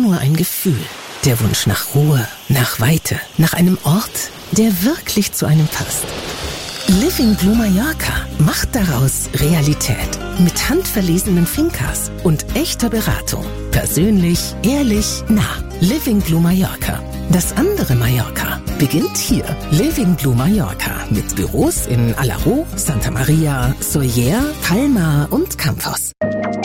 nur ein Gefühl. Der Wunsch nach Ruhe, nach Weite, nach einem Ort, der wirklich zu einem passt. Living Blue Mallorca macht daraus Realität. Mit handverlesenen Fincas und echter Beratung. Persönlich, ehrlich, nah. Living Blue Mallorca. Das andere Mallorca beginnt hier. Living Blue Mallorca mit Büros in Alaró, Santa Maria, Sóller, Palma und Campos.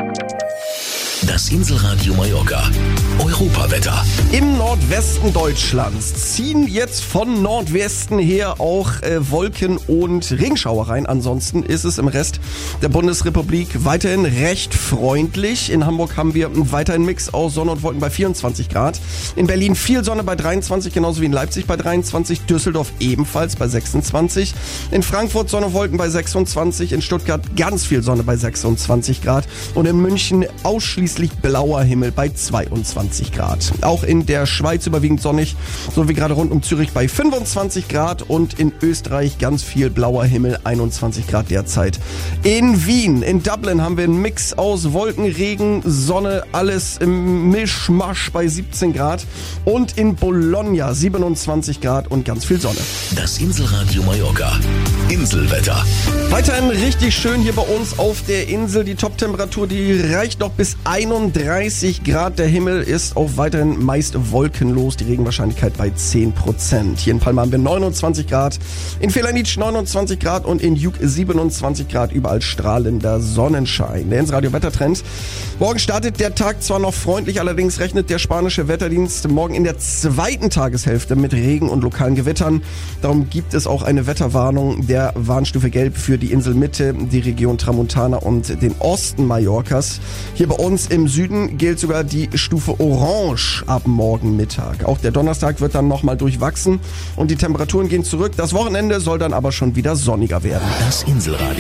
Das Inselradio Mallorca. Europawetter. Im Nordwesten Deutschlands ziehen jetzt von Nordwesten her auch Wolken- und Regenschauer rein. Ansonsten ist es im Rest der Bundesrepublik weiterhin recht freundlich. In Hamburg haben wir weiterhin Mix aus Sonne und Wolken bei 24 Grad. In Berlin viel Sonne bei 23, genauso wie in Leipzig bei 23. Düsseldorf ebenfalls bei 26. In Frankfurt Sonne, Wolken bei 26. In Stuttgart ganz viel Sonne bei 26 Grad. Und in München ausschließlich blauer Himmel bei 22 Grad. Auch in der Schweiz überwiegend sonnig, so wie gerade rund um Zürich bei 25 Grad und in Österreich ganz viel blauer Himmel, 21 Grad derzeit. In Wien, in Dublin haben wir einen Mix aus Wolken, Regen, Sonne, alles im Mischmasch bei 17 Grad und in Bologna 27 Grad und ganz viel Sonne. Das Inselradio Mallorca. Inselwetter. Weiterhin richtig schön hier bei uns auf der Insel. Die Top-Temperatur, die reicht noch bis 31 Grad. Der Himmel ist auch weiterhin meist wolkenlos. Die Regenwahrscheinlichkeit bei 10%. Hier in Palma haben wir 29 Grad. In Felanitsch 29 Grad und in Juk 27 Grad. Überall strahlender Sonnenschein. Der Inselradio Wettertrend. Morgen startet der Tag zwar noch freundlich, allerdings rechnet der spanische Wetterdienst morgen in der zweiten Tageshälfte mit Regen und lokalen Gewittern. Darum gibt es auch eine Wetterwarnung der Warnstufe Gelb für die Inselmitte, die Region Tramontana und den Osten Mallorcas. Hier bei uns im Süden gilt sogar die Stufe Orange ab morgen Mittag. Auch der Donnerstag wird dann nochmal durchwachsen und die Temperaturen gehen zurück. Das Wochenende soll dann aber schon wieder sonniger werden. Das Inselradio.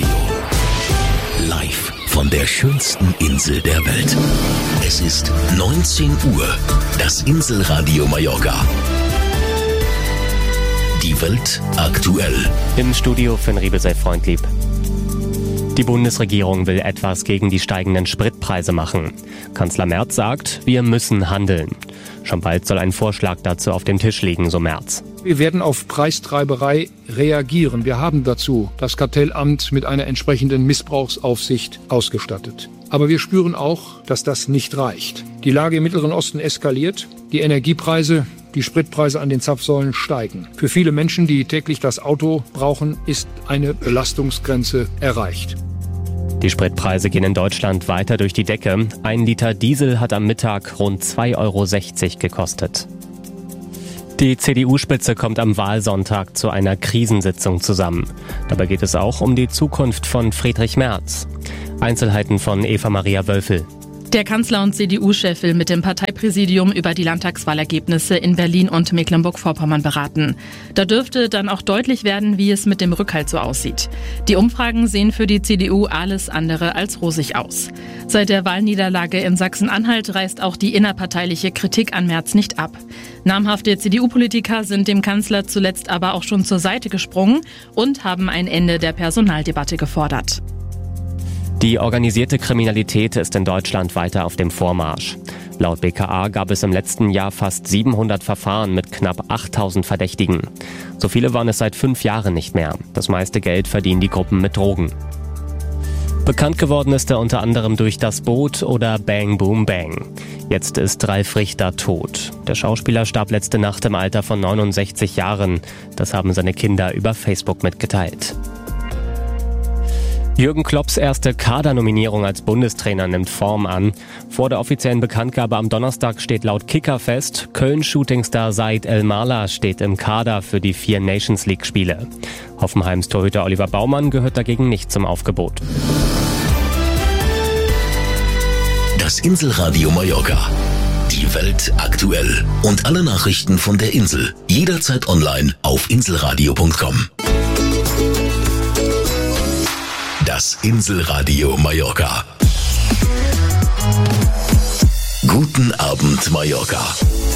Live von der schönsten Insel der Welt. Es ist 19 Uhr. Das Inselradio Mallorca. Die Welt aktuell. Im Studio Finn Riebel sei freundlieb. Die Bundesregierung will etwas gegen die steigenden Spritpreise machen. Kanzler Merz sagt, wir müssen handeln. Schon bald soll ein Vorschlag dazu auf dem Tisch liegen, so Merz. Wir werden auf Preistreiberei reagieren. Wir haben dazu das Kartellamt mit einer entsprechenden Missbrauchsaufsicht ausgestattet. Aber wir spüren auch, dass das nicht reicht. Die Lage im Mittleren Osten eskaliert. Die Energiepreise, die Spritpreise an den Zapfsäulen steigen. Für viele Menschen, die täglich das Auto brauchen, ist eine Belastungsgrenze erreicht. Die Spritpreise gehen in Deutschland weiter durch die Decke. 1 Liter Diesel hat am Mittag rund 2,60 € gekostet. Die CDU-Spitze kommt am Wahlsonntag zu einer Krisensitzung zusammen. Dabei geht es auch um die Zukunft von Friedrich Merz. Einzelheiten von Eva-Maria Wölfel. Der Kanzler und CDU-Chef will mit dem Parteipräsidium über die Landtagswahlergebnisse in Berlin und Mecklenburg-Vorpommern beraten. Da dürfte dann auch deutlich werden, wie es mit dem Rückhalt so aussieht. Die Umfragen sehen für die CDU alles andere als rosig aus. Seit der Wahlniederlage in Sachsen-Anhalt reißt auch die innerparteiliche Kritik an Merz nicht ab. Namhafte CDU-Politiker sind dem Kanzler zuletzt aber auch schon zur Seite gesprungen und haben ein Ende der Personaldebatte gefordert. Die organisierte Kriminalität ist in Deutschland weiter auf dem Vormarsch. Laut BKA gab es im letzten Jahr fast 700 Verfahren mit knapp 8000 Verdächtigen. So viele waren es seit 5 Jahren nicht mehr. Das meiste Geld verdienen die Gruppen mit Drogen. Bekannt geworden ist er unter anderem durch Das Boot oder Bang Boom Bang. Jetzt ist Ralf Richter tot. Der Schauspieler starb letzte Nacht im Alter von 69 Jahren. Das haben seine Kinder über Facebook mitgeteilt. Jürgen Klopps erste Kadernominierung als Bundestrainer nimmt Form an. Vor der offiziellen Bekanntgabe am Donnerstag steht laut Kicker fest, Köln-Shootingstar Said El-Mala steht im Kader für die 4 Nations League-Spiele. Hoffenheims Torhüter Oliver Baumann gehört dagegen nicht zum Aufgebot. Das Inselradio Mallorca. Die Welt aktuell. Und alle Nachrichten von der Insel. Jederzeit online auf inselradio.com. Das Inselradio Mallorca. Guten Abend, Mallorca.